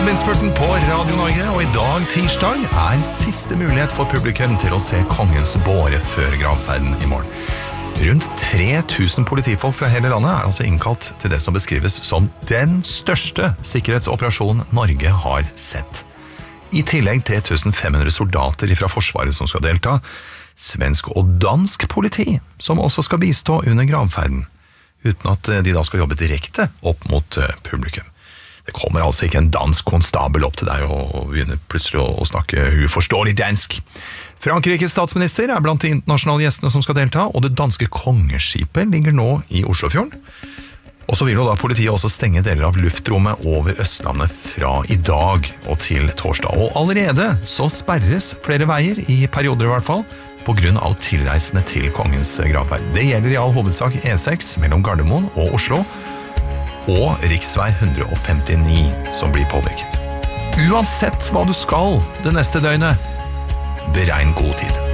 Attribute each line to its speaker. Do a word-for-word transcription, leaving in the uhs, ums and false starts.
Speaker 1: innspurten på Radio Norge, og i dag, tirsdag, er siste mulighet for publikum til å se kongens båre før gravferden i morgen. Rundt tre tusen politifolk fra hele landet er altså innkalt til det som beskrives som den største sikkerhetsoperasjonen Norge har sett. I tillegg tre tusen fem hundre soldater fra Forsvaret som skal delta, svensk og dansk politi som også skal bistå under gravferden, uten at de da skal jobbe direkte opp mot publikum. Det kommer altså ikke en dansk konstabel opp til deg og begynner plutselig å snakke uforståelig dansk. Frankrikes statsminister er blant de internasjonale gjestene som skal delta, og det danske kongeskipet ligger nå i Oslofjorden. Og så vil jo da politiet også stenge deler av luftrommet over Østlandet fra i dag og til torsdag. Og allerede så sperres flere veier, i perioder i hvert fall, på grunn av tilreisende til kongens gravferd. Det gjelder i all hovedsak E seks mellom Gardermoen og Oslo, og riksvei one fifty-nine som blir påvirket. Uansett hva du skal det neste døgnet, beregn god tid.